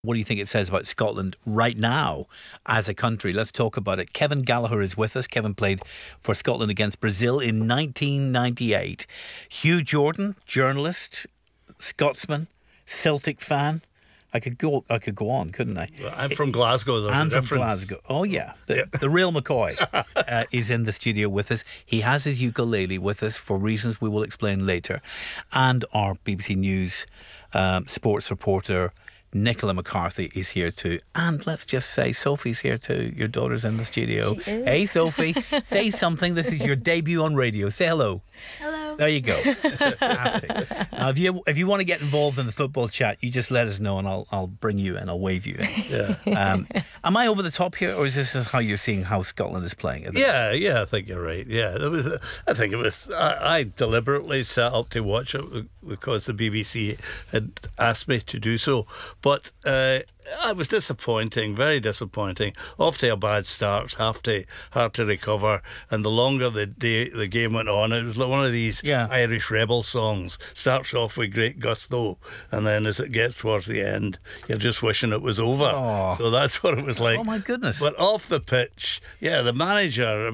What do you think it says about Scotland right now as a country? Let's talk about it. Kevin Gallagher is with us. Kevin played for Scotland against Brazil in 1998. Hugh Jordan, journalist, Scotsman, Celtic fan. I could go on, couldn't I? Well, I'm from Glasgow. I'm from Glasgow. Oh, yeah. The real McCoy is in the studio with us. He has his ukulele with us for reasons we will explain later. And our BBC News sports reporter, Nicola McCarthy, is here too. And let's just say Sophie's here too. Your daughter's in the studio. She is. Hey, Sophie, say something. This is your debut on radio. Say hello. Hello. There you go. Fantastic. Now, if you want to get involved in the football chat, you just let us know and I'll bring you in. I'll wave you in. Yeah. Am I over the top here, or is this just how you're seeing how Scotland is playing? Yeah, I think you're right. Yeah, I think it was. I deliberately set up to watch it because the BBC had asked me to do so. But it was disappointing, very disappointing. Off to a bad start, hard to recover. And the longer the game went on, it was like one of these Irish rebel songs. Starts off with great gusto, and then as it gets towards the end, you're just wishing it was over. Oh. So that's what it was like. Oh my goodness! But off the pitch, the manager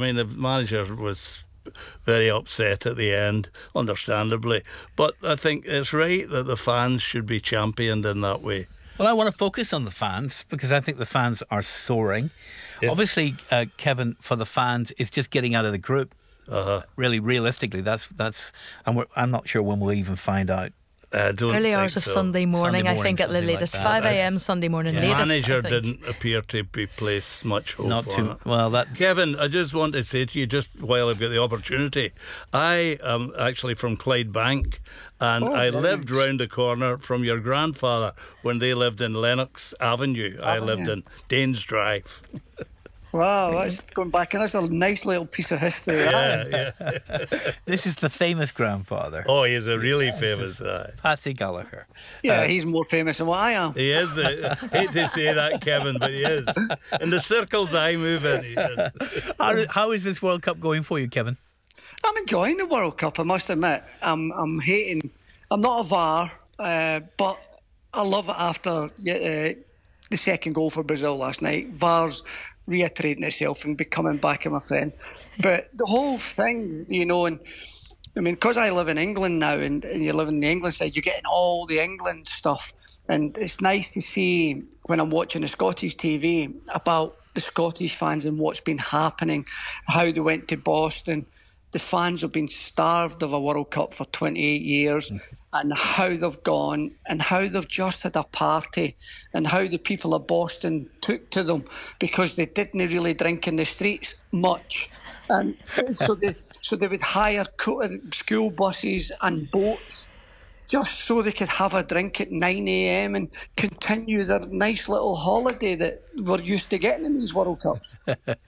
was very upset at the end, understandably. But I think it's right that the fans should be championed in that way. Well, I want to focus on the fans because I think the fans are soaring. Yep. Obviously, Kevin, for the fans, it's just getting out of the group. Really, realistically, that's. And I'm not sure when we'll even find out. Early hours of Sunday morning, I think, at the latest. Like 5 a.m. Sunday morning, latest. The manager didn't appear to be placed much hope Not too on it. well. Kevin, I just want to say to you, just while I've got the opportunity, I am actually from Clydebank, and I lived round the corner from your grandfather when they lived in Lennox Avenue. I lived in Danes Drive. Wow, that's going back, and that's a nice little piece of history. Yeah. This is the famous grandfather. Oh, he's a really famous guy. Patsy Gallagher. Yeah, he's more famous than what I am. He is. Hate to say that, Kevin, but he is. In the circles I move in, he is. How is this World Cup going for you, Kevin? I'm enjoying the World Cup, I must admit. I'm hating. I'm not a VAR, but I love it after the second goal for Brazil last night. VAR's reiterating itself and becoming back in my friend. But the whole thing, and I mean, because I live in England now and you live in the England side, you're getting all the England stuff. And it's nice to see when I'm watching the Scottish TV about the Scottish fans and what's been happening, how they went to Boston. The fans have been starved of a World Cup for 28 years and how they've gone and how they've just had a party and how the people of Boston took to them because they didn't really drink in the streets much. And so they would hire school buses and boats just so they could have a drink at 9 a.m. and continue their nice little holiday that we're used to getting in these World Cups.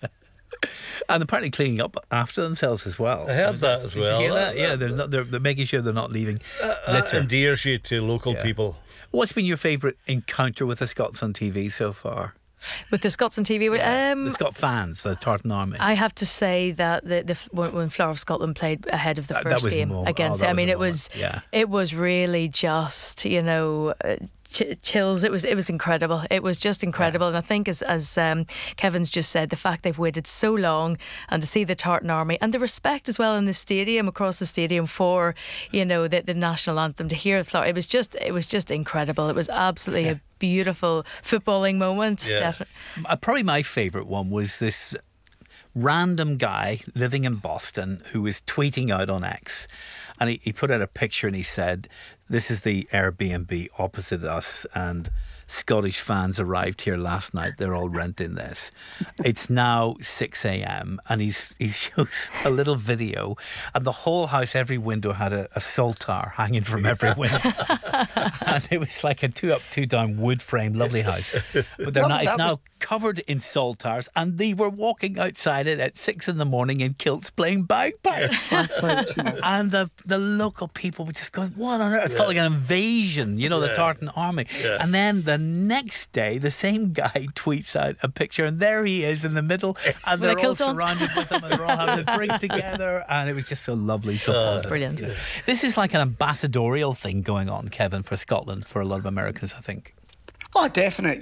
And apparently cleaning up after themselves as well. I heard that as well. Did you hear that? Yeah, they're making sure they're not leaving litter. Endears you to local people. What's been your favourite encounter with the Scots on TV so far? With the Scots on TV, the Scot fans, the Tartan Army. I have to say that when Flower of Scotland played ahead of the first game against it, I mean, it was really just, chills. It was incredible. It was just incredible. And I think as Kevin's just said, the fact they've waited so long and to see the Tartan Army and the respect as well in the stadium, across the stadium for the national anthem, to hear it was just incredible. It was absolutely a beautiful footballing moment. Definitely. Probably my favourite one was this random guy living in Boston who was tweeting out on X, and he put out a picture and he said, "This is the Airbnb opposite us, and Scottish fans arrived here last night. They're all renting this. It's now 6 a.m. and he shows a little video, and the whole house, every window had a saltire hanging from every window, and it was like a 2 up, 2 down wood frame, lovely house. But it's now covered in saltires, and they were walking outside it at 6 a.m. in kilts playing bagpipes. And the local people were just going, what on earth? It felt like an invasion, the Tartan Army. And then the next day, the same guy tweets out a picture, and there he is in the middle, and they're all surrounded with him, and they're all having a drink together, and it was just so lovely, so positive. Brilliant. This is like an ambassadorial thing going on, Kevin, for Scotland, for a lot of Americans, I think. Oh, definite.